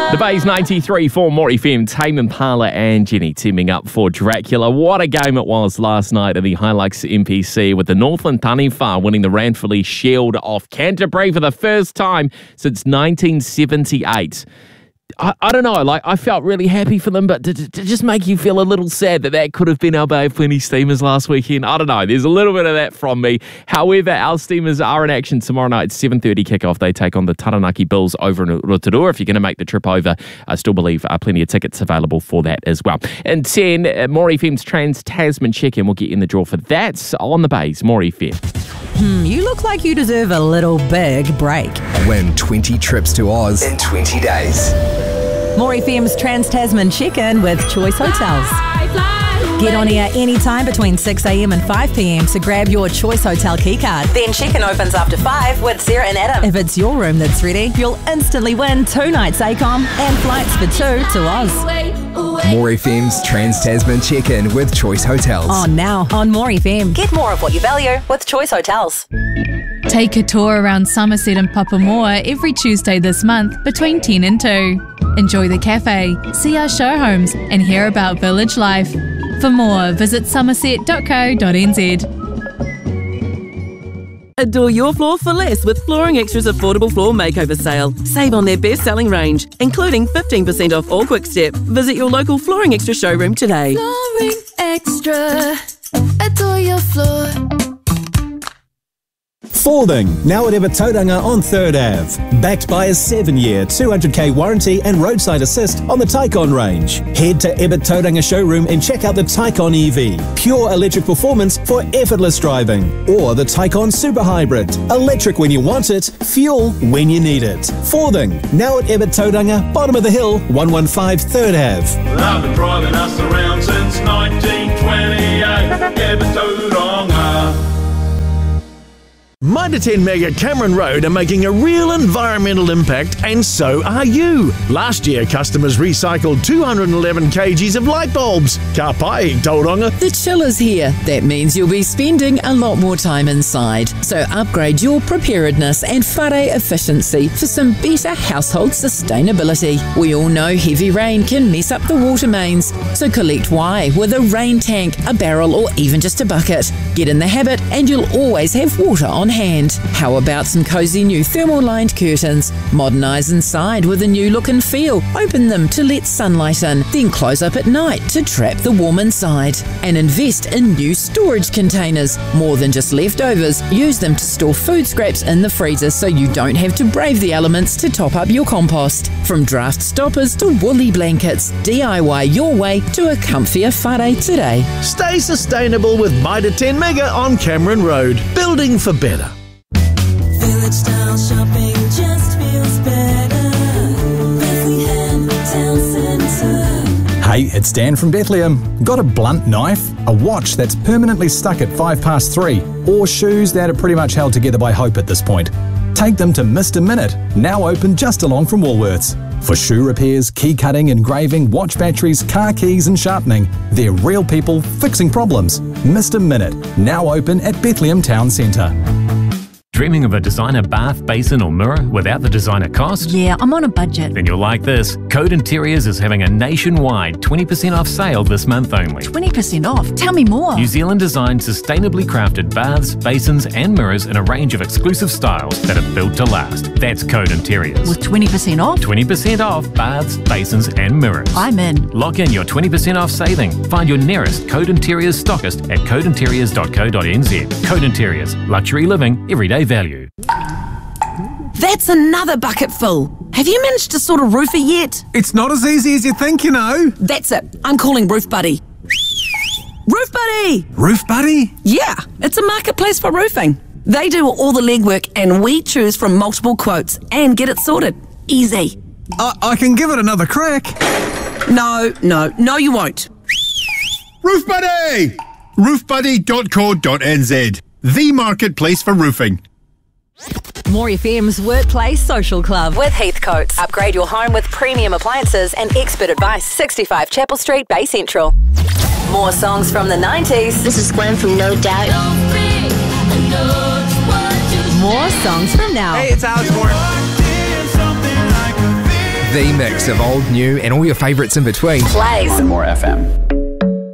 The Bay's 93.4 More FM, Tame Impala and Jenny teaming up for Dracula. What a game it was last night at the Hilux MPC with the Northland Taniwha winning the Ranfurly Shield off Canterbury for the first time since 1978. I don't know, I felt really happy for them, but to just make you feel a little sad that could have been our Bay of Plenty Steamers last weekend. I don't know, there's a little bit of that from me. However, our Steamers are in action tomorrow night, 7:30 kickoff. They take on the Taranaki Bills over in Rotorua. If you're going to make the trip over, I still believe plenty of tickets available for that as well. And 10, More FM's Trans-Tasman check-in. We'll get you in the draw for that on the Bay's More FM. You look like you deserve a little big break. Win 20 trips to Oz in 20 days. More FM's Trans-Tasman check-in with Choice Hotels. Get on air anytime between 6 a.m. and 5 p.m. to grab your Choice Hotel keycard. Then check-in opens after 5 with Sarah and Adam. If it's your room that's ready, you'll instantly win 2 nights ACOM and flights for 2 to Oz. More FM's Trans-Tasman check-in with Choice Hotels. On now on More FM. Get more of what you value with Choice Hotels. Take a tour around Somerset and Papamoa every Tuesday this month between 10 and 2. Enjoy the cafe, see our show homes and hear about village life. For more, visit somerset.co.nz. Adore your floor for less with Flooring Extra's affordable floor makeover sale. Save on their best-selling range, including 15% off all Quick Step. Visit your local Flooring Extra showroom today. Flooring Extra. Adore your floor. Fording, now at Ebatauranga on 3rd Ave. Backed by a 7-year, 200k warranty and roadside assist on the Taycan range. Head to Ebatauranga showroom and check out the Taycan EV. Pure electric performance for effortless driving. Or the Taycan Super Hybrid. Electric when you want it, fuel when you need it. Fording, now at Ebatauranga, bottom of the hill, 115 3rd Ave. I've been driving us around since 1928. Ebatauranga. Mitre 10 Mega Cameron Road are making a real environmental impact, and so are you. Last year, customers recycled 211 kgs of light bulbs. Ka pai, Tauranga. The chill is here. That means you'll be spending a lot more time inside. So upgrade your preparedness and whare efficiency for some better household sustainability. We all know heavy rain can mess up the water mains. So collect Y with a rain tank, a barrel, or even just a bucket. Get in the habit and you'll always have water on hand. How about some cozy new thermal lined curtains? Modernise inside with a new look and feel. Open them to let sunlight in, then close up at night to trap the warm inside. And invest in new storage containers. More than just leftovers, use them to store food scraps in the freezer so you don't have to brave the elements to top up your compost. From draft stoppers to woolly blankets, DIY your way to a comfier whare today. Stay sustainable with Mitre 10 Mega on Cameron Road. Building for better. Village style shopping just feels better. Bethlehem Town Centre. Hey, it's Dan from Bethlehem. Got a blunt knife, a watch that's permanently stuck at 3:05, or shoes that are pretty much held together by hope at this point? Take them to Mr. Minute, now open just along from Woolworths. For shoe repairs, key cutting, engraving, watch batteries, car keys and sharpening. They're real people fixing problems. Mr. Minute, now open at Bethlehem Town Centre. Dreaming of a designer bath, basin or mirror without the designer cost? Yeah, I'm on a budget. Then you'll like this. Code Interiors is having a nationwide 20% off sale this month only. 20% off? Tell me more. New Zealand designed sustainably crafted baths, basins and mirrors in a range of exclusive styles that are built to last. That's Code Interiors. With 20% off? 20% off baths, basins and mirrors. I'm in. Lock in your 20% off saving. Find your nearest Code Interiors stockist at codeinteriors.co.nz. Code Interiors. Luxury living, everyday value. That's another bucket full. Have you managed to sort a roofer yet? It's not as easy as you think, you know. That's it. I'm calling Roof Buddy. Roof Buddy! Roof Buddy? Yeah, it's a marketplace for roofing. They do all the legwork and we choose from multiple quotes and get it sorted. Easy. I can give it another crack. No, you won't. Roof Buddy! roofbuddy.co.nz. The marketplace for roofing. More FM's Workplace Social Club with Heathcotes. Upgrade your home with premium appliances and expert advice. 65 Chapel Street, Bay Central. More songs from the 90s. This is Gwen from No Doubt. More songs from now. Hey, it's Alex Moore. The mix of old, new, and all your favourites in between. Plays More FM.